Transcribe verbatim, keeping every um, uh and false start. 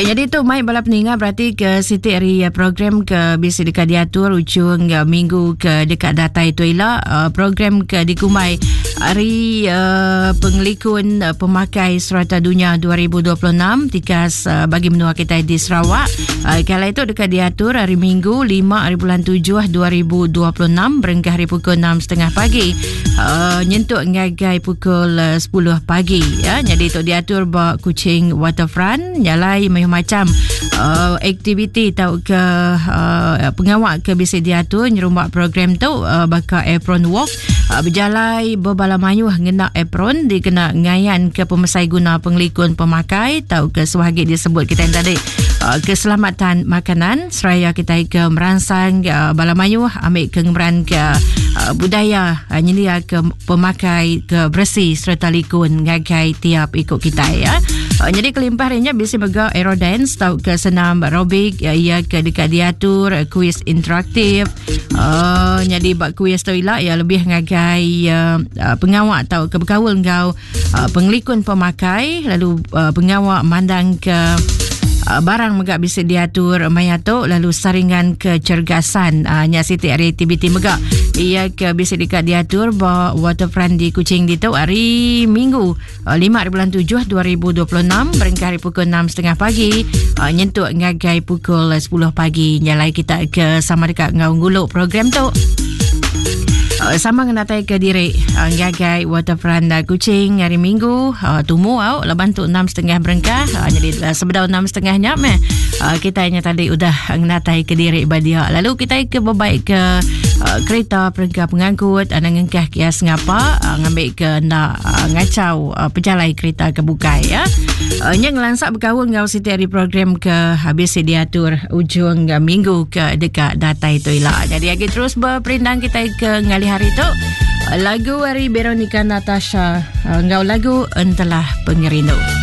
Okay, jadi tu mai bala peninggal berarti ke Siti hari program ke bisa dekat diatur ujung uh, minggu ke dekat datai tu ialah uh, program ke dikumai hari uh, pengelikun uh, pemakai serata dunia dua ribu dua puluh enam tikas uh, bagi menua kita di Sarawak. Uh, kalau itu dekat diatur hari Minggu lima hari bulan tujuh dua ribu dua puluh enam berengah hari pukul enam tiga puluh pagi uh, nyentuk ngagai pukul uh, sepuluh pagi ya. Jadi itu diatur bawa Kuching Waterfront nyalai macam uh, aktiviti tau ke uh, pengawak ke bisa diatur nyerumbak program tu uh, baka apron walk uh, berjalai berbala mayuh ngena apron dikena ngayan ke pemesai guna penglikun pemakai tau ke sewahagi disebut kita yang tadi uh, keselamatan makanan seraya kita ke merangsang uh, bala mayuh ambil kengemeran ke uh, budaya uh, nyelia ke pemakai ke bersih serta likun ngagai tiap ikut kita ya. Uh, jadi kelimpah harinya bisa bega aerodance tau ke senam aerobik ya, ia ke dekat diatur kuis interaktif uh, jadi bak kuis tu ialah ya lebih ngagai uh, uh, pengawak tau ke berkawal ngau uh, penglikun pemakai lalu uh, pengawak mandang ke Uh, barang megak bisa diatur mayato lalu saringan kecergasan uh, nya Siti hari aktiviti megak ia ke bisa dekat diatur bawa waterfront di Kuching di tu hari Minggu uh, lima hari bulan tujuh dua ribu dua puluh enam berengah hari pukul enam tiga puluh pagi uh, nyentuk ngagai pukul sepuluh pagi nyalai kita ke sama dekat ngau nguluk program tu. Uh, sama kena tay ke diri uh, ngagai waterfront uh, Kuching hari Minggu uh, tumu au laban tu enam setengah berengkah uh, jadi uh, sebedau enam setengah nyap meh uh, kita hanya tadi udah kena tay ke diri badia lalu kita ke berbaik ke uh, kereta perengkah pengangkut uh, ngengkah kias ngapa uh, ngambil ke nak uh, ngacau uh, pejalai kereta ke bukai ya uh, nya ngelansak berkawal ngau Siti hari program ke habis diatur ujung uh, minggu ke dekat datai tu ialah jadi lagi terus berperindang kita ke ngalih hari tu lagu dari Veronica Natasha ngau lagu Entahlah Pengerindu.